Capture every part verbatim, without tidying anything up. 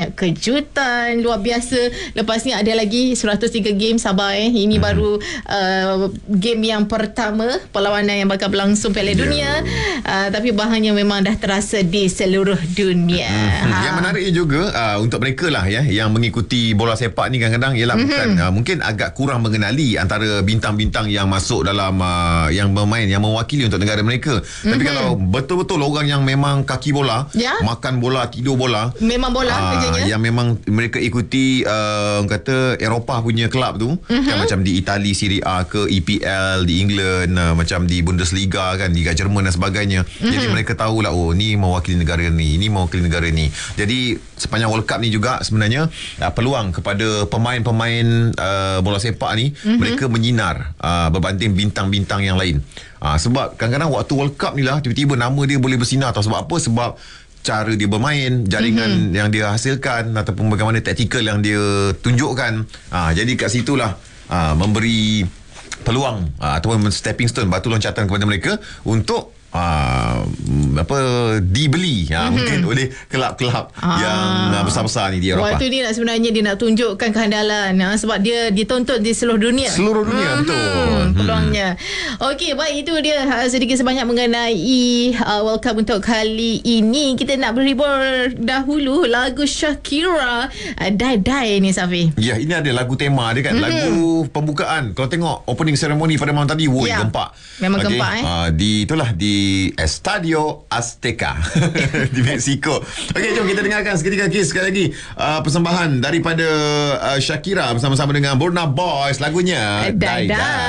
kejutan luar biasa. Lepas ni ada lagi seratus tiga game, sabar eh. Ini hmm. baru uh, game yang pertama perlawanan yang bakal berlangsung Piala yeah. Dunia. Uh, tapi bahannya memang dah terasa di seluruh dunia. Hmm. Ha. Yang menariknya juga uh, untuk mereka lah ya yang mengikuti bola sepak ni kadang-kadang ialah mm-hmm. bukan uh, mungkin agak kurang mengenali antara bintang-bintang yang masuk dalam uh, yang bermain, yang mewakili untuk negara mereka. Mm-hmm. Tapi kalau betul-betul orang yang memang kaki bola, yeah. makan bola, tidur bola, memang bola uh, kerjanya, yang memang mereka ikuti uh, kata Eropah punya kelab tu, mm-hmm. kan macam di Itali Serie A ke, E P L di England, uh, macam di Bundesliga kan, Liga Jerman dan sebagainya. Mm-hmm. Jadi mereka tahulah, oh ni mewakili negara ni, ini mewakili negara ni. Jadi sepanjang World Cup ni juga sebenarnya uh, peluang kepada pemain-pemain uh, bola sepak ni, mm-hmm. mereka menyinar uh, berbanding bintang-bintang yang lain. Uh, sebab kadang-kadang waktu World Cup ni lah tiba-tiba nama dia boleh bersinar. Tahu sebab apa? Sebab cara dia bermain, jaringan mm-hmm. yang dia hasilkan, ataupun bagaimana taktikal yang dia tunjukkan. Uh, jadi kat situlah uh, memberi peluang uh, ataupun stepping stone, batu loncatan kepada mereka untuk Uh, apa dibeli uh, mm-hmm. mungkin oleh kelab-kelab ah. yang uh, besar-besar ni di Eropah. Waktu ni nak sebenarnya dia nak tunjukkan kehandalan uh, sebab dia ditonton di seluruh dunia. Seluruh dunia mm-hmm. betul. Peluangnya. Hmm. Okey, baik, itu dia uh, sedikit sebanyak mengenai uh, World Cup untuk kali ini. Kita nak berhibur dahulu lagu Shakira, uh, Die Die ni, Safi. Ya, ini ada lagu tema dia kan, mm-hmm. lagu pembukaan. Kalau tengok opening ceremony pada malam tadi, woi, yeah. gempak. Memang okay. gempak eh. Uh, di itulah di Estadio Azteca di Mexico. Okey, jom kita dengarkan seketika kes sekali lagi uh, persembahan daripada uh, Shakira bersama-sama dengan Burna Boys, lagunya Die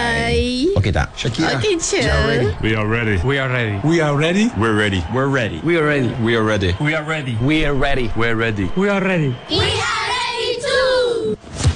Die. Okey tak? Shakira. Okey, chill. We are ready. We are ready. We are ready. We're ready. We're ready. We are ready. We are ready. We are ready. We are ready. We're ready. We're ready. We are ready. We